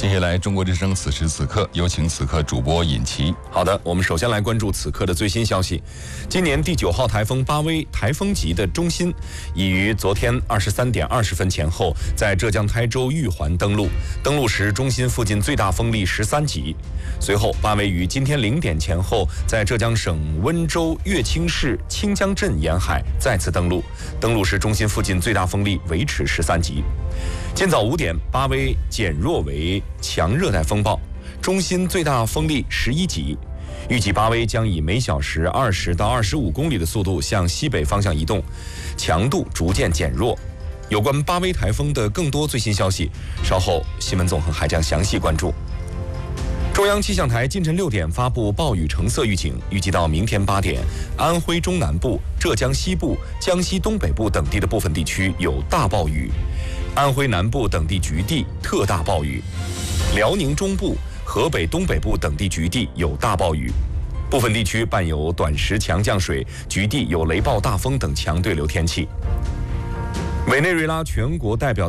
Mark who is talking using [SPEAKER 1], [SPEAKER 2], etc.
[SPEAKER 1] 接下来，中国之声此时此刻有请此刻主播尹奇。
[SPEAKER 2] 好的，我们首先来关注此刻的最新消息。今年第9号台风巴威台风级的中心已于昨天23点20分前后在浙江台州玉环登陆，登陆时中心附近最大风力13级。随后，巴威于今天0点前后在浙江省温州乐清市清江镇沿海再次登陆，登陆时中心附近最大风力维持13级。今早5点，巴威减弱为强热带风暴，中心最大风力11级。预计巴威将以每小时20到25公里的速度向西北方向移动，强度逐渐减弱。有关巴威台风的更多最新消息，稍后新闻纵横还将详细关注。中央气象台今晨6点发布暴雨橙色预警，预计到明天8点，安徽中南部、浙江西部、江西东北部等地的部分地区有大暴雨，安徽南部等地局地特大暴雨，辽宁中部、河北东北部等地局地有大暴雨，部分地区伴有短时强降水，局地有雷暴大风等强对流天气。委内瑞拉全国代表